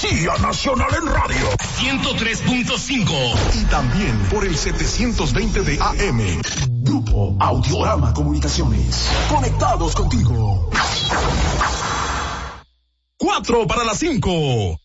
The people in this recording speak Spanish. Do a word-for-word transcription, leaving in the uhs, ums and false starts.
Día Nacional en Radio ciento tres punto cinco y también por el setecientos veinte de A M. Grupo Audiorama Comunicaciones. Conectados contigo. Cuatro para las cinco.